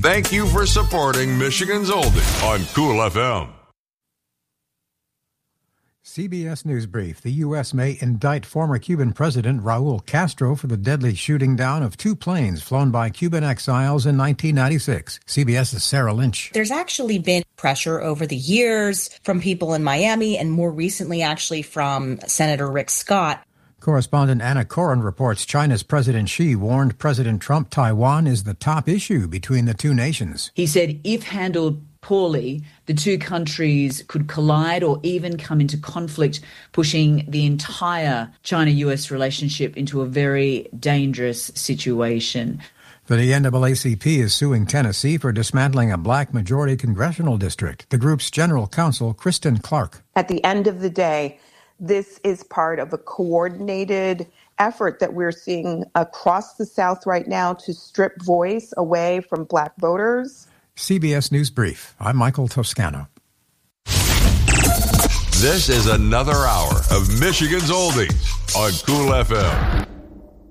thank you for supporting Michigan's Oldie on Cool FM. CBS News Brief. The U.S. may indict former Cuban President Raul Castro for the deadly shooting down of 2 planes flown by Cuban exiles in 1996. CBS's Sarah Lynch. There's actually been pressure over the years from people in Miami and more recently actually from Senator Rick Scott. Correspondent Anna Coren reports China's President Xi warned President Trump Taiwan is the top issue between the two nations. He said if handled poorly, the two countries could collide or even come into conflict, pushing the entire China-US relationship into a very dangerous situation. The NAACP is suing Tennessee for dismantling a black majority congressional district. The group's general counsel, Kristen Clark. At the end of the day, this is part of a coordinated effort that we're seeing across the South right now to strip voice away from black voters. CBS News Brief. I'm Michael Toscano. This is another hour of Michigan's Oldies on Cool FM.